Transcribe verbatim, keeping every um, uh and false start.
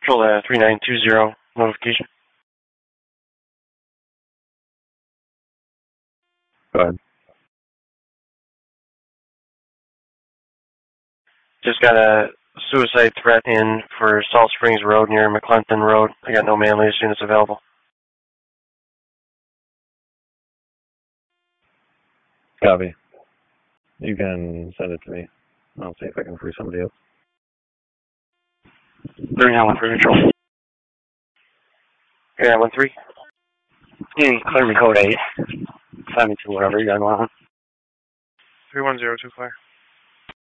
Control uh, three nine two zero notification. Go ahead. Just got a suicide threat in for Salt Springs Road near McClinton Road. I got no manly as soon as available. Copy. You can send it to me. I'll see if I can free somebody else. three nine one three control. three nine one three. Yeah, clear me code eight. seventy-two, whatever you got going on. three one zero two five.